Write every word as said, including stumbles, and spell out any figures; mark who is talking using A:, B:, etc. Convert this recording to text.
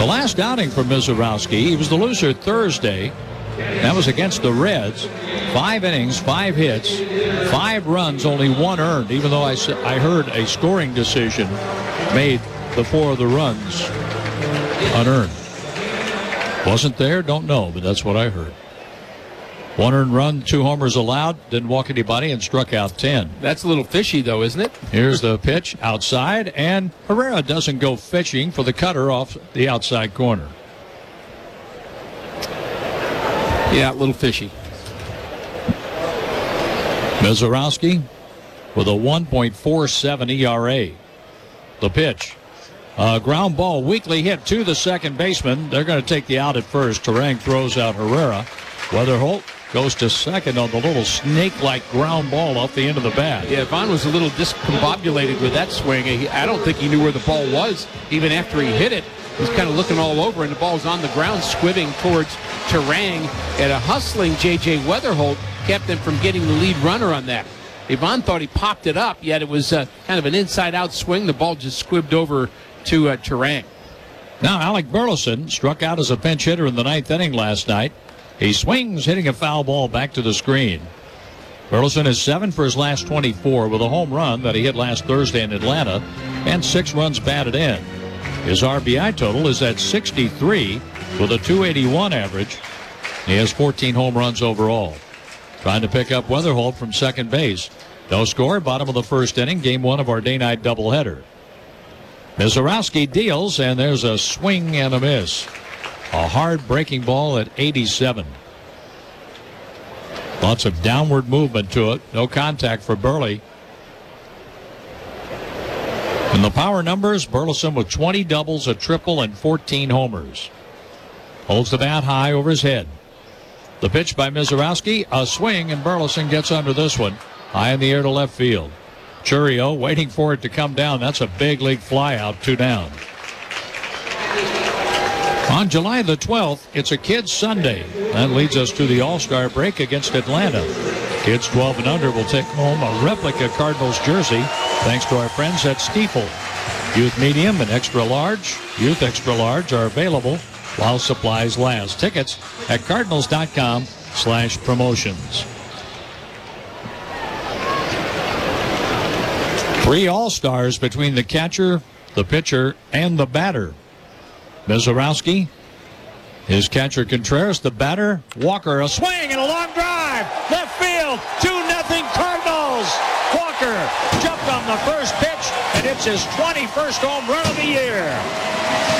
A: The last outing for Mizorowski, he was the loser Thursday. That was against the Reds. Five innings, five hits, five runs, only one earned, even though I, I heard a scoring decision made the four of the runs unearned. Wasn't there? Don't know, but that's what I heard. One earned run, two homers allowed, didn't walk anybody, and struck out ten.
B: That's a little fishy, though, isn't it?
A: Here's the pitch outside, and Herrera doesn't go fishing for the cutter off the outside corner.
B: Yeah, a little fishy.
A: Mizorowski with a one point four seven E R A. The pitch. A ground ball weakly hit to the second baseman. They're going to take the out at first. Turang throws out Herrera. Weatherholt goes to second on the little snake-like ground ball off the end of the bat.
B: Yeah, Vaughn was a little discombobulated with that swing. He, I don't think he knew where the ball was even after he hit it. He's kind of looking all over, and the ball's on the ground, squibbing towards Turang. And a hustling J J. Weatherholt kept him from getting the lead runner on that. Ivan thought he popped it up, yet it was uh, kind of an inside-out swing. The ball just squibbed over to uh, Turang.
A: Now, Alec Burleson struck out as a pinch hitter in the ninth inning last night. He swings, hitting a foul ball back to the screen. Burleson is seven for his last twenty-four with a home run that he hit last Thursday in Atlanta and six runs batted in. His R B I total is at sixty-three with a two eighty-one average. He has fourteen home runs overall. Trying to pick up Weatherholt from second base. No score, bottom of the first inning, game one of our day-night doubleheader. Mizorowski deals, and there's a swing and a miss. A hard breaking ball at eighty-seven. Lots of downward movement to it. No contact for Burley. In the power numbers, Burleson with twenty doubles, a triple, and fourteen homers. Holds the bat high over his head. The pitch by Mizorowski, a swing, and Burleson gets under this one. High in the air to left field. Churio waiting for it to come down. That's a big league fly out, two down. On July the twelfth, it's a Kids Sunday. That leads us to the All-Star break against Atlanta. Kids twelve and under will take home a replica Cardinals jersey thanks to our friends at Stiefel. Youth medium and extra large. Youth extra large are available while supplies last. Tickets at cardinals.com slash promotions. Three All-Stars between the catcher, the pitcher, and the batter. Mizorowski, his catcher Contreras, the batter Walker, a swing and a long drive, left field, two nothing Cardinals. Walker jumped on the first pitch, and it's his twenty-first home run of the year.